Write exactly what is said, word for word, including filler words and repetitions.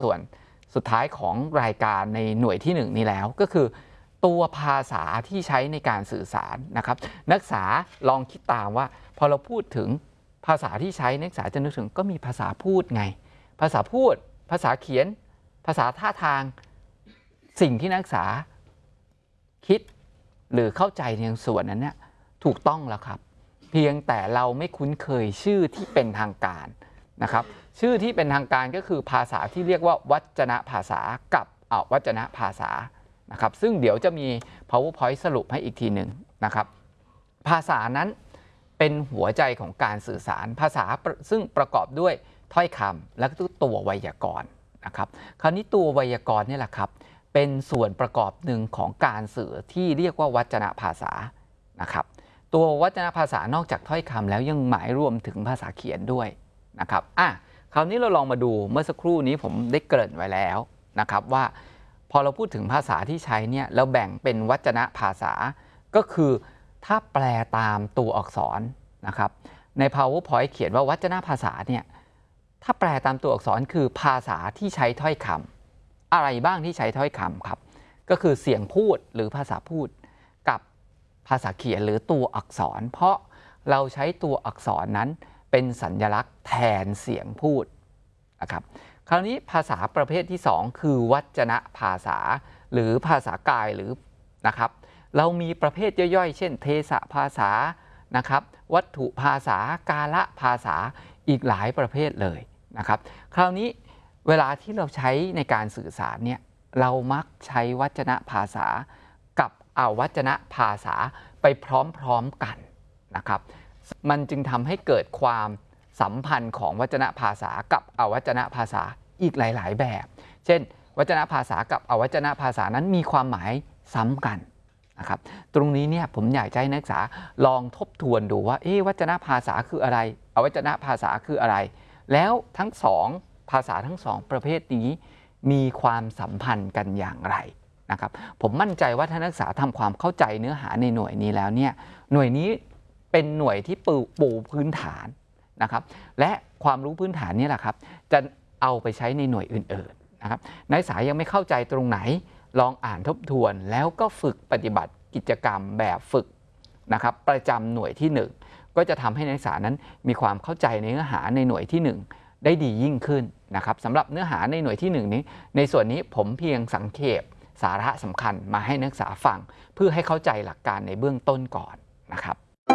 ส่วนสุดท้ายของรายการในหน่วยที่หนึ่งนี้แล้วก็คือตัวภาษาที่ใช้ในการสื่อสารนะครับนักศึกษาลองคิดตามว่าพอเราพูดถึงภาษาที่ใช้นักศึกษาจะนึกถึงก็มีภาษาพูดไงภาษาพูดภาษาเขียนภาษาท่าทางสิ่งที่นักศึกษาคิดหรือเข้าใจในส่วนนั้นเนี่ยถูกต้องแล้วครับเพียงแต่เราไม่คุ้นเคยชื่อที่เป็นทางการนะครับชื่อที่เป็นทางการก็คือภาษาที่เรียกว่าวัจนภาษากับอวัจนภาษานะครับซึ่งเดี๋ยวจะมี powerpoint สรุปให้อีกทีหนึ่งนะครับภาษานั้นเป็นหัวใจของการสื่อสารภาษาซึ่งประกอบด้วยถ้อยคำและก็ตัวไวยากรณ์นะครับคราวนี้ตัวไวยากรณ์นี่แหละครับเป็นส่วนประกอบหนึ่งของการสื่อที่เรียกว่าวัจนภาษานะครับตัววัจนภาษานอกจากถ้อยคำแล้วยังหมายรวมถึงภาษาเขียนด้วยนะครับอ่ะคราวนี้เราลองมาดูเมื่อสักครู่นี้ผมได้เกริ่นไว้แล้วนะครับว่าพอเราพูดถึงภาษาที่ใช้เนี่ยเราแบ่งเป็นวัจนภาษาก็คือถ้าแปลตามตัวอักษรนะครับใน powerpoint เขียนว่าวัจนภาษาเนี่ยถ้าแปลตามตัวอักษรคือภาษาที่ใช้ถ้อยคำอะไรบ้างที่ใช้ถ้อยคำครับก็คือเสียงพูดหรือภาษาพูดกับภาษาเขียนหรือตัวอักษรเพราะเราใช้ตัวอักษรนั้นเป็นสัญลักษณ์แทนเสียงพูดนะครับคราวนี้ภาษาประเภทที่สองคือวัจนภาษาหรือภาษากายหรือนะครับเรามีประเภทย่อยๆเช่นเทศภาษานะครับวัตถุภาษากาละภาษาอีกหลายประเภทเลยนะครับคราวนี้เวลาที่เราใช้ในการสื่อสารเนี่ยเรามักใช้วัจนภาษากับอวัจนภาษาไปพร้อมๆกันนะครับมันจึงทำให้เกิดความสัมพันธ์ของวัจนภาษากับอวัจนภาษาอีกหลายๆแบบเช่นวัจนภาษากับอวัจนภาษานั้นมีความหมายซ้ำกันนะครับตรงนี้เนี่ยผมอยากให้นักศึกษาลองทบทวนดูว่าเอ๊ะวัจนภาษาคืออะไรอวัจนภาษาคืออะไรแล้วทั้งสองภาษาทั้งสองประเภทนี้มีความสัมพันธ์กันอย่างไรนะครับผมมั่นใจว่าถ้านักศึกษาทำความเข้าใจเนื้อหาในหน่วยนี้แล้วเนี่ยหน่วยนี้เป็นหน่วยที่ปูปูพื้นฐานนะครับและความรู้พื้นฐานนี้แหละครับจะเอาไปใช้ในหน่วยอื่นๆนะครับนักศึกษายังไม่เข้าใจตรงไหนลองอ่านทบทวนแล้วก็ฝึกปฏิบัติกิจกรรมแบบฝึกนะครับประจำหน่วยที่หนึ่งก็จะทำให้นักศึกษานั้นมีความเข้าใจในเนื้อหาในหน่วยที่หนึ่งได้ดียิ่งขึ้นนะครับสำหรับเนื้อหาในหน่วยที่หนึ่งนี้ในส่วนนี้ผมเพียงสังเขปสาระสำคัญมาให้นักศึกษาฟังเพื่อให้เข้าใจหลักการในเบื้องต้นก่อนนะครับ